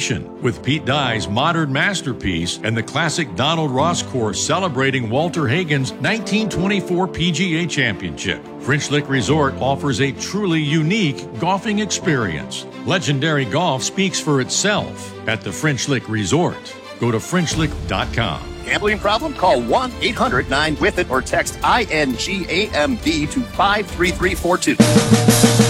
celebration with Pete Dye's modern masterpiece and the classic Donald Ross course celebrating Walter Hagen's 1924 PGA Championship. French Lick Resort offers a truly unique golfing experience. Legendary golf speaks for itself at the French Lick Resort. Go to FrenchLick.com. Gambling problem? Call 1-800-9-WITH-IT or text INGAMB to 53342.